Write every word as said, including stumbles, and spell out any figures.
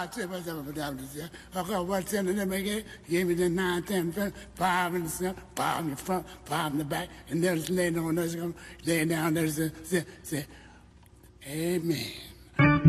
God, say what's up with that. Okay, what's in the again? Gave me the nine, ten, five in the center, five in the front, five in the back, and there's laying on, there's laying down, there's a, say, say, amen.